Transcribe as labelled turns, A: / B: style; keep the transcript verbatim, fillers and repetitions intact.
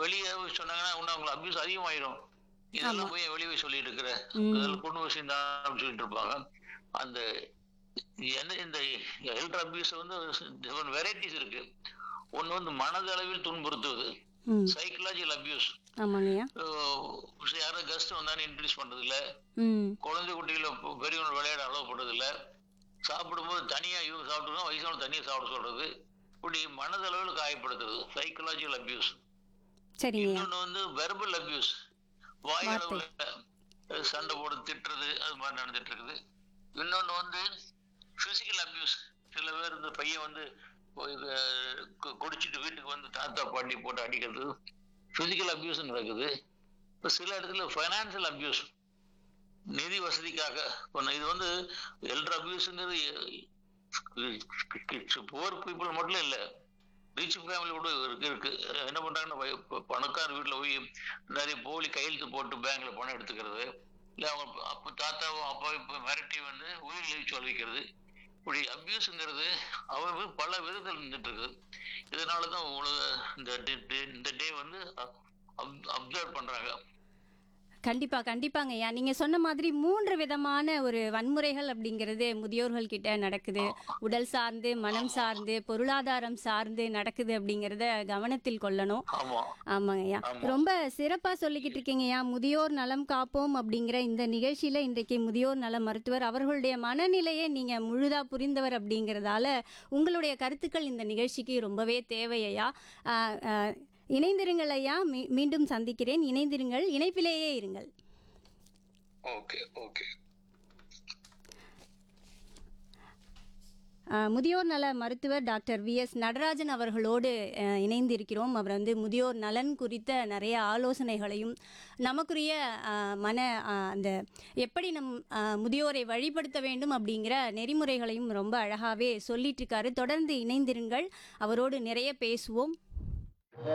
A: வெளியே சொன்னாங்கன்னா இன்னும் அவங்களுக்கு அபியூஸ் அதிகமாயிரும்.
B: ஆமா.
A: இதெல்லாம் போய் வெளியே போய் சொல்லிட்டு இருக்கிற
B: ம்.
A: இதெல்லாம் பொண்ணு விஷயம் தான் அப்படின்னு சொல்லிட்டு இருப்பாங்க. அந்த என்ன இந்த எல்டர் அபியூஸ் வந்து டிஃபரெண்ட் வெரைட்டிஸ் இருக்கு. ஒன்று வந்து மனதளவில் துன்புறுத்துவது,
B: ம்.
A: Psychological abuse.
B: ஆமாங்கய்யா.
A: யாரும் கெஸ்ட் வந்தாலும் இன்ட்ரடியூஸ் பண்றது இல்ல,
B: ம்.
A: குழந்தை குட்டிகளை பெரியவங்க விளையாட அலோவ் பண்றது இல்ல, சாப்பிடும்போது தனியா இவங்க சாப்பிட்டுருக்கோம் வயசானவங்க தனியா சாப்பிட சொல்றது, இப்படி மனதளவில் காயப்படுத்துறது சைக்கலாஜிக்கல் அபியூஸ்.
B: சரிங்கய்யா.
A: இன்னொன்று வந்து வெர்பல் அபியூஸ், வாய்
B: வார்த்தை.
A: அளவுல சண்டை போட்டு திட்டுறது, அது மாதிரி நடந்துட்டு இருக்குது. இன்னொன்று வந்து பிசிக்கல் அபியூஸ். சில பேர் இந்த பையன் வந்து இது கு- குடிச்சிட்டு வீட்டுக்கு வந்து தாத்தா பாட்டி போட்டு அடிக்கிறது, பிசிக்கல் அபியூஸ் நடக்குது. இப்போ சில இடத்துல ஃபைனான்சியல் அபியூஸ், நிதி வசதிக்காக பண்ண இது வந்து எல்டர் அபியூஸ்ங்கிறது புவர் பீப்புள் மட்டும் இல்லை, ரிச் ஃபேமிலி கூட இருக்கு இருக்கு என்ன பண்றாங்கன்னா வய- ப- பணக்கார வீட்டில் போய் நிறைய போலி கையெழுத்து போட்டு பேங்க்ல பணம் எடுத்துக்கிறது, இல்லை அவங்க அப்போ தாத்தாவும் அப்பாவும் இப்போ மிரட்டி வந்து உயிர் எழுச்சி சொல்லிக்கிறது. இப்படி அபியூஸுங்கிறது அவங்க பல விதத்தில் இருந்துட்டு இருக்குது. இதனால தான் உங்களுக்கு இந்த டே- டே- இந்த டே வந்து அப்சர்வ் பண்றாங்க.
B: கண்டிப்பா கண்டிப்பாங்கய்யா. நீங்க சொன்ன மாதிரி மூன்று விதமான ஒரு வன்முறைகள் அப்படிங்கிறது முதியோர்கள் கிட்ட நடக்குது. உடல் சார்ந்து, மனம் சார்ந்து, பொருளாதாரம் சார்ந்து நடக்குது அப்படிங்கிறத கவனத்தில் கொள்ளணும்.
A: ஆமா
B: ஆமாங்கய்யா.
A: ஆமா.
B: ரொம்ப சிறப்பா சொல்லிக்கிட்டு இருக்கீங்கய்யா. முதியோர் நலம் காப்போம் அப்படிங்கிற இந்த நிகழ்ச்சியில இன்றைக்கு முதியோர் நல மருத்துவர் அவர்களுடைய மனநிலையை நீங்க முழுதா புரிந்தவர் அப்படிங்கிறதால உங்களுடைய கருத்துக்கள் இந்த நிகழ்ச்சிக்கு ரொம்பவே தேவையா. இணைந்திருங்கள் ஐயா. மீ- மீண்டும் சந்திக்கிறேன். இணைந்திருங்கள், இணைப்பிலேயே இருங்கள்.
A: Okay okay.
B: அஹ், முதியோர் நல மருத்துவர் டாக்டர் வி எஸ் நடராஜன் அவர்களோடு அஹ், இணைந்திருக்கிறோம். அவர் வந்து முதியோர் நலன் குறித்த நிறைய ஆலோசனைகளையும் நமக்குரிய அஹ், மன அஹ், அந்த எப்படி நம் அஹ், முதியோரை வழிபடுத்த வேண்டும் அப்படிங்கிற நெறிமுறைகளையும் ரொம்ப அழகாகவே சொல்லிட்டு இருக்காரு. தொடர்ந்து இணைந்திருங்கள், அவரோடு நிறைய பேசுவோம்.